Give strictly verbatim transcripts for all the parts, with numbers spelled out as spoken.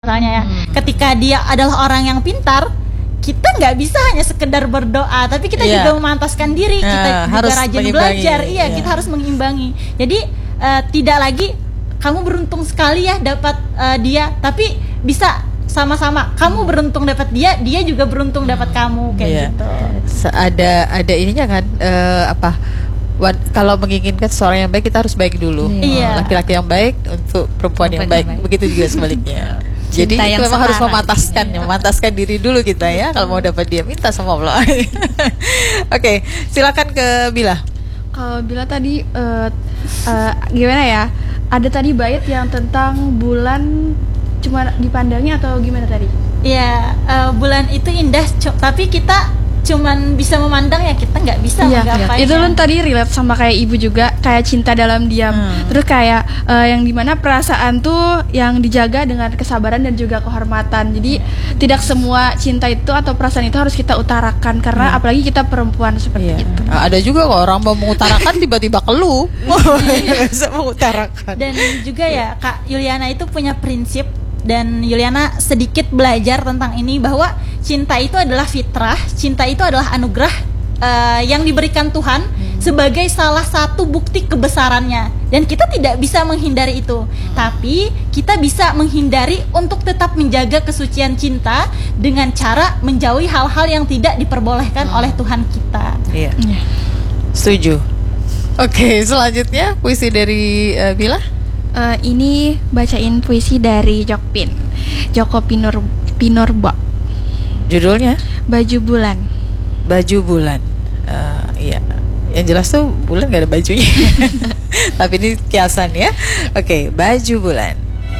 Misalnya ya, Hmm. ketika dia adalah orang yang pintar, kita nggak bisa hanya sekedar berdoa, tapi kita Iya. juga memantaskan diri, kita Nah, juga harus rajin mengimbangi. belajar, iya, Iya. kita harus mengimbangi. Jadi eh, tidak lagi kamu beruntung sekali ya dapat eh, dia, tapi bisa sama-sama kamu beruntung dapat dia, dia juga beruntung dapat kamu, kayak Iya. gitu. Se- ada ada ininya kan, eh, apa wan- kalau menginginkan seorang yang baik kita harus baik dulu. Iya. Laki-laki yang baik untuk perempuan yang Perempuan baik. yang baik. Begitu juga sebaliknya. Jadi Cinta itu yang memang harus setara. memantaskan, ya, memantaskan diri dulu kita ya. Kalau mau dapat dia minta sama Allah. Oke, silakan ke Bila. Kalau Bila tadi eh, eh, gimana ya? Ada tadi bait yang tentang bulan cuma dipandangi atau gimana tadi? Iya, eh, bulan itu indah, cu- tapi kita cuman bisa memandang ya, kita nggak bisa Iya, menggapainya. itu kan tadi relate sama kayak ibu juga, kayak cinta dalam diam. Hmm. Terus kayak eh, yang dimana perasaan tuh yang dijaga dengan kesabaran dan juga kehormatan. Jadi tidak semua cinta itu atau perasaan itu harus kita utarakan karena apalagi kita perempuan seperti Iya. itu. Ah, ada juga kok orang mau mengutarakan tiba-tiba keluh. Nggak bisa mengutarakan. Dan juga ya Kak Yuliana itu punya prinsip, dan Yuliana sedikit belajar tentang ini, bahwa cinta itu adalah fitrah, cinta itu adalah anugerah eh, yang diberikan Tuhan sebagai salah satu bukti kebesarannya, dan kita tidak bisa menghindari itu. Tapi kita bisa menghindari untuk tetap menjaga kesucian cinta dengan cara menjauhi hal-hal yang tidak diperbolehkan oleh Tuhan kita. Iya. Setuju. Oke, selanjutnya puisi dari eh, Bila. Eh, ini bacain puisi dari Jokpin, Joko Pinur Pinurbo, Judulnya Baju Bulan. Baju Bulan. Eh, iya. Yang jelas tuh bulan gak ada bajunya. Tapi ini kiasan ya. Oke, baju bulan.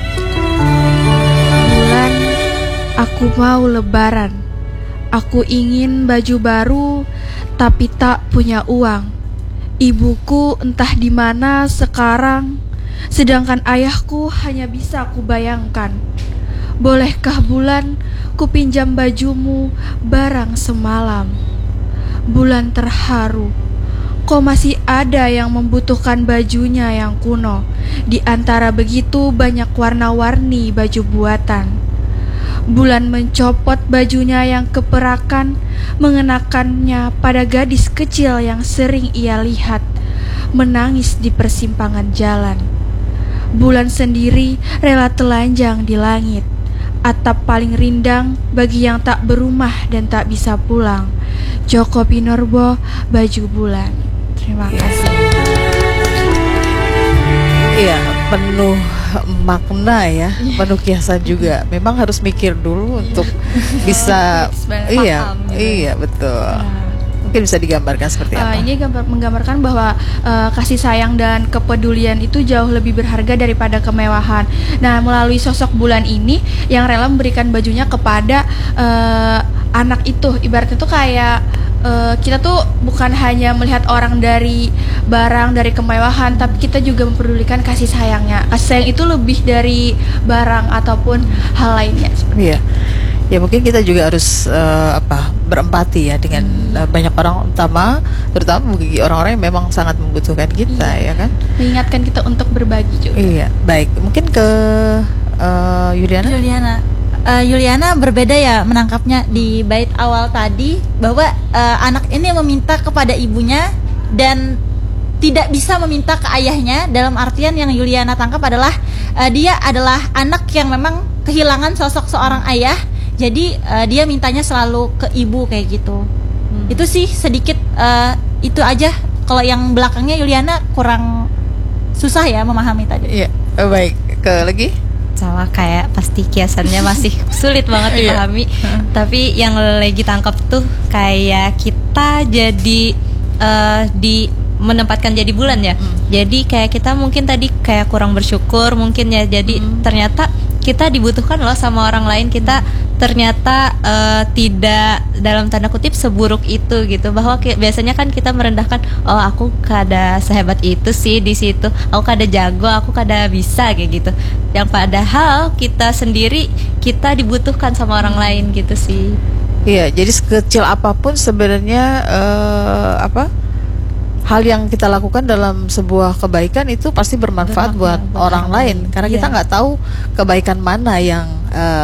Bulan, aku mau lebaran. Aku ingin baju baru, tapi tak punya uang. Ibuku entah di mana sekarang, sedangkan ayahku hanya bisa kubayangkan. Bolehkah bulan, ku pinjam bajumu barang semalam? Bulan terharu, kok masih ada yang membutuhkan bajunya yang kuno. Di antara begitu banyak warna-warni baju buatan. Bulan mencopot bajunya yang keperakan, mengenakannya pada gadis kecil yang sering ia lihat menangis di persimpangan jalan. Bulan sendiri rela telanjang di langit, atap paling rindang bagi yang tak berumah dan tak bisa pulang. Joko Pinurbo, Baju Bulan. Terima kasih. Iya, penuh makna ya, penuh kiasan juga. Memang harus mikir dulu untuk bisa, iya, Paham gitu. iya betul. Mungkin bisa digambarkan seperti Uh, apa? ini gambar, menggambarkan bahwa uh, kasih sayang dan kepedulian itu jauh lebih berharga daripada kemewahan. Nah, melalui sosok bulan ini yang rela memberikan bajunya kepada uh, anak itu, ibaratnya tuh kayak uh, kita tuh bukan hanya melihat orang dari barang, dari kemewahan, tapi kita juga mempedulikan kasih sayangnya. Kasih sayang itu lebih dari barang ataupun hal lainnya. Iya. Ya mungkin kita juga harus eh, apa berempati ya dengan eh, banyak orang, utama terutama bagi orang-orang yang memang sangat membutuhkan kita, ya kan? Mengingatkan kita untuk berbagi juga. Iya, baik. Mungkin ke eh, Yuliana. Yuliana, Eh, Yuliana berbeda ya menangkapnya di bait awal tadi, bahwa eh, anak ini meminta kepada ibunya dan tidak bisa meminta ke ayahnya. Dalam artian yang Yuliana tangkap adalah eh, dia adalah anak yang memang kehilangan sosok seorang ayah, jadi eh, dia mintanya selalu ke ibu kayak gitu. Itu sih sedikit eh, itu aja. Kalau yang belakangnya Yuliana kurang susah ya memahami tadi. Iya, eh, baik. Ke lagi? Sama kayak pasti kiasannya masih sulit banget Iya. dipahami. Tapi yang lagi tangkap tuh kayak kita jadi eh, di menempatkan jadi bulan ya. Jadi kayak kita mungkin tadi kayak kurang bersyukur mungkin ya. Jadi ternyata kita dibutuhkan loh sama orang lain. Kita ternyata eh, tidak dalam tanda kutip seburuk itu gitu. Bahwa ki- biasanya kan kita merendahkan, oh aku kada sehebat itu sih di situ. Aku kada jago, aku kada bisa kayak gitu. Yang padahal kita sendiri kita dibutuhkan sama orang lain gitu sih. Iya, jadi sekecil apapun sebenarnya eh, apa hal yang kita lakukan dalam sebuah kebaikan itu pasti bermanfaat, Bermanfaat buat buat orang orang lain, lain. karena Iya. kita nggak tahu kebaikan mana yang eh,